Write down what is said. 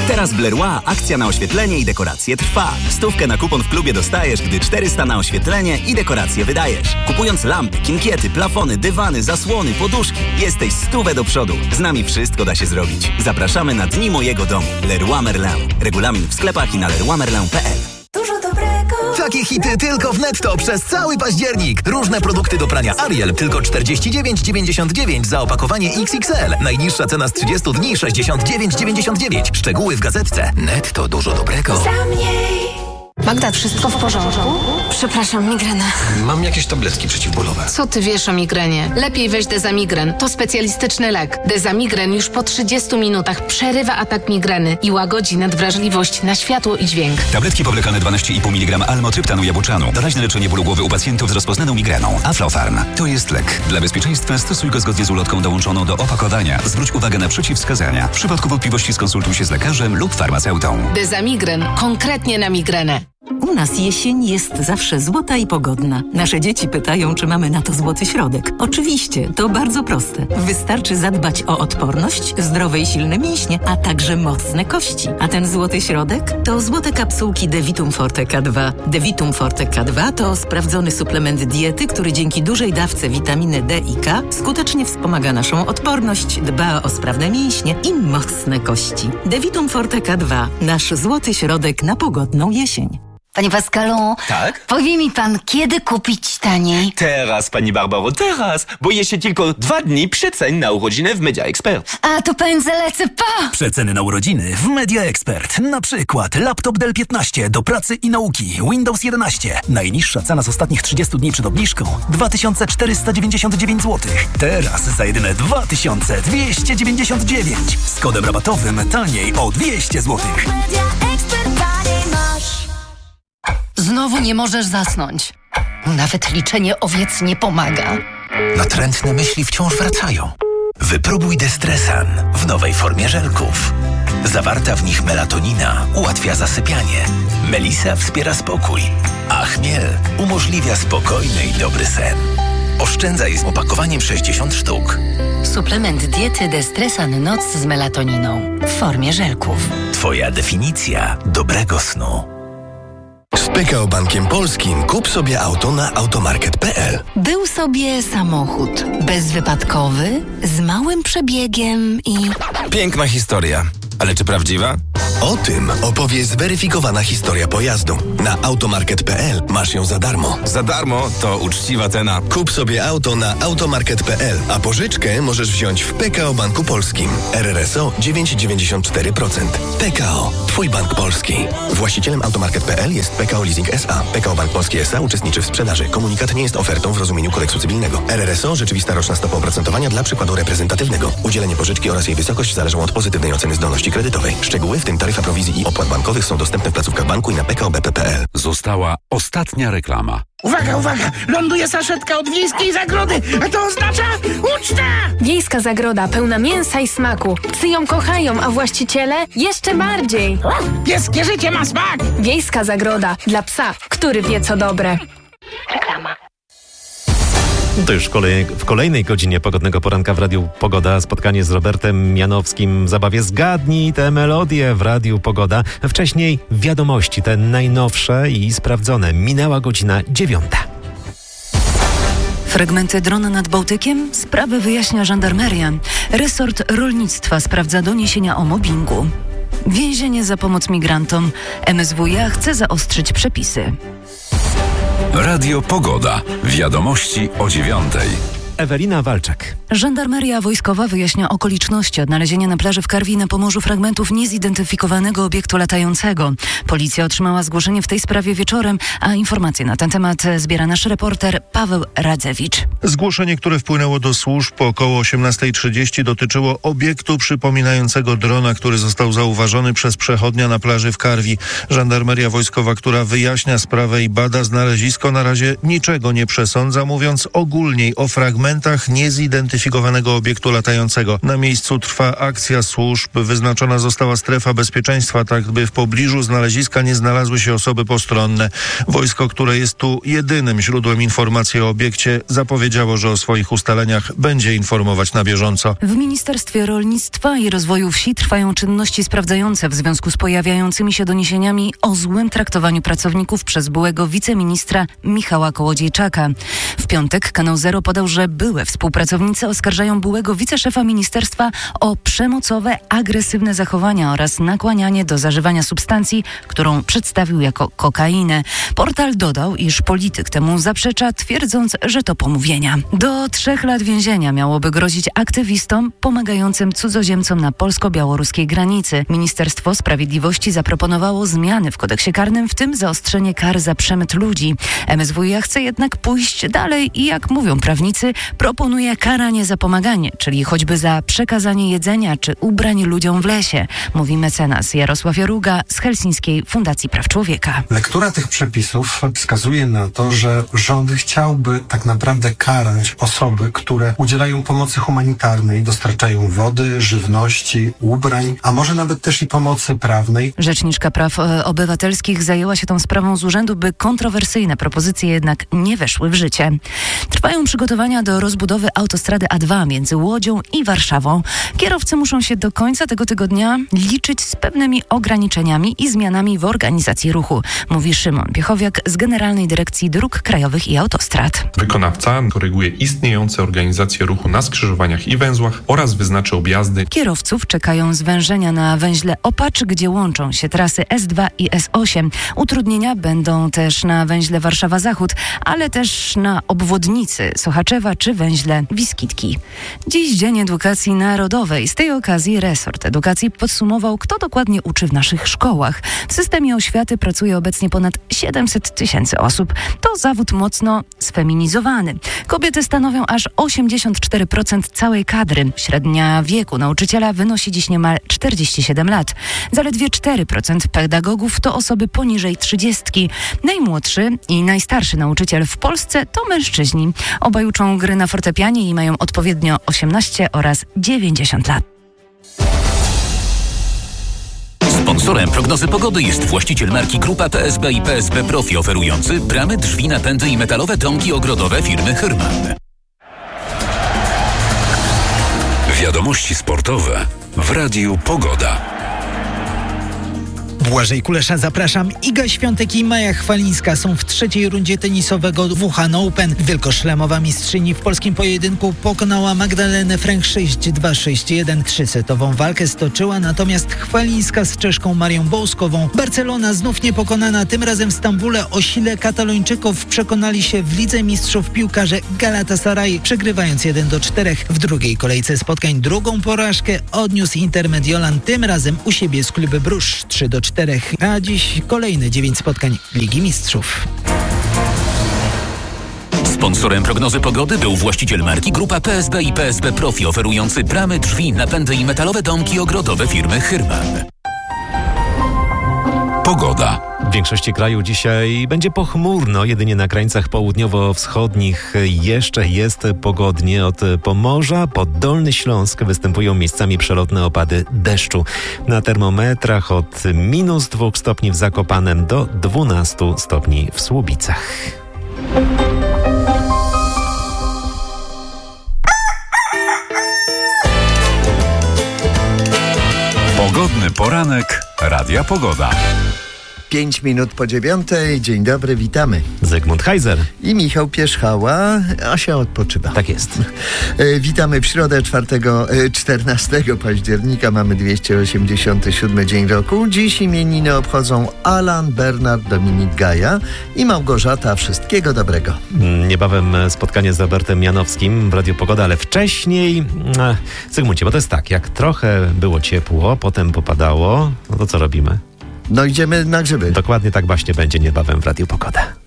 Teraz w Leroy akcja na oświetlenie i dekoracje trwa. 100 na kupon w klubie dostajesz, gdy 400 na oświetlenie i dekoracje wydajesz. Kupując lampy, kinkiety, plafony, dywany, zasłony, poduszki, jesteś 100 do przodu. Z nami wszystko da się zrobić. Zapraszamy na Dni Mojego Domu. Leroy Merlin. Regulamin w sklepach i na leroymerlin.pl. Dużo dobrego. Takie hity tylko w Netto przez cały październik. Różne produkty do prania Ariel tylko 49,99 za opakowanie XXL. Najniższa cena z 30 dni 69,99. Szczegóły w gazetce. Netto, dużo dobrego. Za mniej. Magda, wszystko w porządku? Przepraszam, migrena. Mam jakieś tabletki przeciwbólowe. Co ty wiesz o migrenie? Lepiej weź Dezamigren. To specjalistyczny lek. Dezamigren już po 30 minutach przerywa atak migreny i łagodzi nadwrażliwość na światło i dźwięk. Tabletki powlekane 12,5 mg almotryptanu jabłczanu. Doraźne leczenie bólu głowy u pacjentów z rozpoznaną migreną. Aflofarm. To jest lek. Dla bezpieczeństwa stosuj go zgodnie z ulotką dołączoną do opakowania. Zwróć uwagę na przeciwwskazania. W przypadku wątpliwości skonsultuj się z lekarzem lub farmaceutą. Dezamigren. Konkretnie na migrenę. U nas jesień jest zawsze złota i pogodna. Nasze dzieci pytają, czy mamy na to złoty środek. Oczywiście, to bardzo proste. Wystarczy zadbać o odporność, zdrowe i silne mięśnie, a także mocne kości. A ten złoty środek to złote kapsułki Devitum Forte K2. Devitum Forte K2 to sprawdzony suplement diety, który dzięki dużej dawce witaminy D i K skutecznie wspomaga naszą odporność, dba o sprawne mięśnie i mocne kości. Devitum Forte K2. Nasz złoty środek na pogodną jesień. Panie Pascalu, tak? Powie mi pan, kiedy kupić taniej? Teraz, pani Barbaro, teraz, bo jeszcze tylko 2 dni przecen na urodziny w Media Expert. A to pędzę lecę, pa! Przeceny na urodziny w Media Expert. Na przykład laptop Dell 15 do pracy i nauki, Windows 11. Najniższa cena z ostatnich 30 dni przed obniżką 2499 zł. Teraz za jedyne 2299. Z kodem rabatowym taniej o 200 zł. Media Expert taniej masz. Znowu nie możesz zasnąć. Nawet liczenie owiec nie pomaga. Natrętne myśli wciąż wracają. Wypróbuj Destresan w nowej formie żelków. Zawarta w nich melatonina ułatwia zasypianie. Melisa wspiera spokój, a chmiel umożliwia spokojny i dobry sen. Oszczędzaj z opakowaniem 60 sztuk. Suplement diety Destresan Noc z melatoniną w formie żelków. Twoja definicja dobrego snu. Z PKO Bankiem Polskim kup sobie auto na automarket.pl. Był sobie samochód bezwypadkowy, z małym przebiegiem i... Piękna historia. Ale czy prawdziwa? O tym opowie zweryfikowana historia pojazdu. Na automarket.pl masz ją za darmo. Za darmo to uczciwa cena. Kup sobie auto na automarket.pl, a pożyczkę możesz wziąć w PKO Banku Polskim. RRSO 9,94%. PKO. Twój bank polski. Właścicielem automarket.pl jest PKO Leasing S.A. PKO Bank Polski S.A. uczestniczy w sprzedaży. Komunikat nie jest ofertą w rozumieniu kodeksu cywilnego. RRSO rzeczywista roczna stopa oprocentowania dla przykładu reprezentatywnego. Udzielenie pożyczki oraz jej wysokość zależą od pozytywnej oceny zdolności kredytowej. Szczegóły, w tym taryfa prowizji i opłat bankowych, są dostępne w placówkach banku i na pkobp.pl. Została ostatnia reklama. Uwaga, uwaga! Ląduje saszetka od Wiejskiej Zagrody, a to oznacza ucztę! Wiejska Zagroda pełna mięsa i smaku. Psy ją kochają, a właściciele jeszcze bardziej. Pieskie życie ma smak! Wiejska Zagroda dla psa, który wie co dobre. Reklama. To już w kolejnej godzinie pogodnego poranka w Radiu Pogoda spotkanie z Robertem Janowskim w zabawie Zgadnij te melodie w Radiu Pogoda. Wcześniej wiadomości, te najnowsze i sprawdzone. Minęła godzina 9. Fragmenty drona nad Bałtykiem? Sprawę wyjaśnia żandarmeria. Resort rolnictwa sprawdza doniesienia o mobbingu. Więzienie za pomoc migrantom. MSWiA chce zaostrzyć przepisy. Radio Pogoda. Wiadomości o 9. Ewelina Walczak. Żandarmeria wojskowa wyjaśnia okoliczności odnalezienia na plaży w Karwi na Pomorzu fragmentów niezidentyfikowanego obiektu latającego. Policja otrzymała zgłoszenie w tej sprawie wieczorem, a informacje na ten temat zbiera nasz reporter Paweł Radzewicz. Zgłoszenie, które wpłynęło do służb po około 18:30 dotyczyło obiektu przypominającego drona, który został zauważony przez przechodnia na plaży w Karwi. Żandarmeria wojskowa, która wyjaśnia sprawę i bada znalezisko, na razie niczego nie przesądza, mówiąc ogólniej o fragmentach niezidentyfikowanych niezidentyfikowanego obiektu latającego. Na miejscu trwa akcja służb. Wyznaczona została strefa bezpieczeństwa, tak by w pobliżu znaleziska nie znalazły się osoby postronne. Wojsko, które jest tu jedynym źródłem informacji o obiekcie, zapowiedziało, że o swoich ustaleniach będzie informować na bieżąco. W Ministerstwie Rolnictwa i Rozwoju Wsi trwają czynności sprawdzające w związku z pojawiającymi się doniesieniami o złym traktowaniu pracowników przez byłego wiceministra Michała Kołodziejczaka. W piątek Kanał Zero podał, że były współpracownicy oskarżają byłego wiceszefa ministerstwa o przemocowe, agresywne zachowania oraz nakłanianie do zażywania substancji, którą przedstawił jako kokainę. Portal dodał, iż polityk temu zaprzecza, twierdząc, że to pomówienia. Do 3 lat więzienia miałoby grozić aktywistom pomagającym cudzoziemcom na polsko-białoruskiej granicy. Ministerstwo Sprawiedliwości zaproponowało zmiany w kodeksie karnym, w tym zaostrzenie kar za przemyt ludzi. MSWiA chce jednak pójść dalej i, jak mówią prawnicy, proponuje karanie za pomaganie, czyli choćby za przekazanie jedzenia czy ubrań ludziom w lesie, mówi mecenas Jarosław Jaruga z Helsińskiej Fundacji Praw Człowieka. Lektura tych przepisów wskazuje na to, że rząd chciałby tak naprawdę karać osoby, które udzielają pomocy humanitarnej, dostarczają wody, żywności, ubrań, a może nawet też i pomocy prawnej. Rzeczniczka Praw Obywatelskich zajęła się tą sprawą z urzędu, by kontrowersyjne propozycje jednak nie weszły w życie. Trwają przygotowania do rozbudowy autostrady A2 między Łodzią i Warszawą. Kierowcy muszą się do końca tego tygodnia liczyć z pewnymi ograniczeniami i zmianami w organizacji ruchu, mówi Szymon Piechowiak z Generalnej Dyrekcji Dróg Krajowych i Autostrad. Wykonawca koryguje istniejące organizacje ruchu na skrzyżowaniach i węzłach oraz wyznaczy objazdy. Kierowców czekają zwężenia na węźle Opacz, gdzie łączą się trasy S2 i S8. Utrudnienia będą też na węźle Warszawa Zachód, ale też na obwodnicy Sochaczewa czy węźle Wiskitki. Dziś Dzień Edukacji Narodowej. Z tej okazji resort edukacji podsumował, kto dokładnie uczy w naszych szkołach. W systemie oświaty pracuje obecnie ponad 700 000 osób. To zawód mocno sfeminizowany. Kobiety stanowią aż 84% całej kadry. Średnia wieku nauczyciela wynosi dziś niemal 47 lat. Zaledwie 4% pedagogów to osoby poniżej 30. Najmłodszy i najstarszy nauczyciel w Polsce to mężczyźni. Obaj uczą gry na fortepianie i mają odpowiednio 18 oraz 90 lat. Sponsorem prognozy pogody jest właściciel marki Grupa PSB i PSB Profi, oferujący bramy, drzwi, napędy i metalowe domki ogrodowe firmy Hyrman. Wiadomości sportowe w Radiu Pogoda. Błażej Kulesza, zapraszam. Iga Świątek i Maja Chwalińska są w trzeciej rundzie tenisowego Wuhan Open. Wielkoszlemowa mistrzyni w polskim pojedynku pokonała Magdalenę Frank 6-2, 6-1. Trzysetową walkę stoczyła natomiast Chwalińska z Czeszką Marią Bołskową. Barcelona znów niepokonana, tym razem w Stambule. O sile Katalończyków przekonali się w Lidze Mistrzów piłkarze Galatasaray, przegrywając 1-4. W drugiej kolejce spotkań drugą porażkę odniósł Inter Mediolan, tym razem u siebie z Club Bruges 3-4. A dziś kolejne 9 spotkań Ligi Mistrzów. Sponsorem prognozy pogody był właściciel marki Grupa PSB i PSB Profi, oferujący bramy, drzwi, napędy i metalowe domki ogrodowe firmy Hyrman. Pogoda. W większości kraju dzisiaj będzie pochmurno, jedynie na krańcach południowo-wschodnich jeszcze jest pogodnie. Od Pomorza po Dolny Śląsk występują miejscami przelotne opady deszczu. Na termometrach od -2 stopni w Zakopanem do 12 stopni w Słubicach. Pogodny poranek Radia Pogoda. 5 minut po 9:00. Dzień dobry, witamy. Zygmunt Heiser i Michał Pierzchała. Asia odpoczywa. Tak jest. Witamy w środę 14 października. Mamy 287 dzień roku. Dziś imieniny obchodzą Alan, Bernard, Dominik Gaja i Małgorzata. Wszystkiego dobrego. Niebawem spotkanie z Robertem Janowskim w Radiu Pogoda, ale wcześniej Zygmuncie, bo to jest tak, jak trochę było ciepło, potem popadało, no to co robimy? No idziemy na grzyby. Dokładnie tak właśnie będzie niebawem w Radiu Pogoda.